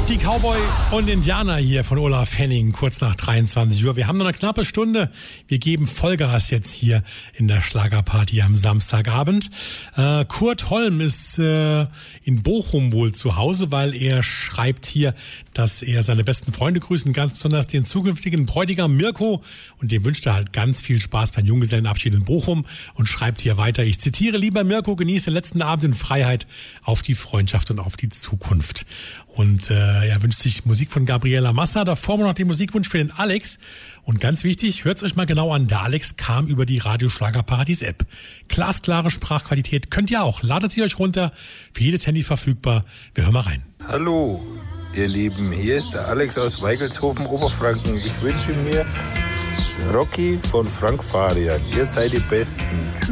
Die Cowboy und Indianer hier von Olaf Henning, kurz nach 23 Uhr. Wir haben noch eine knappe Stunde. Wir geben Vollgas jetzt hier in der Schlagerparty am Samstagabend. Kurt Holm ist in Bochum wohl zu Hause, weil er schreibt hier, dass er seine besten Freunde grüßt, ganz besonders den zukünftigen Bräutigam Mirko. Und dem wünscht er halt ganz viel Spaß beim Junggesellenabschied in Bochum und schreibt hier weiter: Ich zitiere: Lieber Mirko, genieße den letzten Abend in Freiheit, auf die Freundschaft und auf die Zukunft. Und er wünscht sich Musik von Gabriela Massa. Davor noch den Musikwunsch für den Alex. Und ganz wichtig, hört's euch mal genau an. Der Alex kam über die Radio-Schlager-Paradies-App. Glasklare Sprachqualität könnt ihr auch. Ladet sie euch runter. Für jedes Handy verfügbar. Wir hören mal rein. Hallo, ihr Lieben. Hier ist der Alex aus Weigelshofen, Oberfranken. Ich wünsche mir Rocky von Frank Farian. Ihr seid die Besten. Tschüss.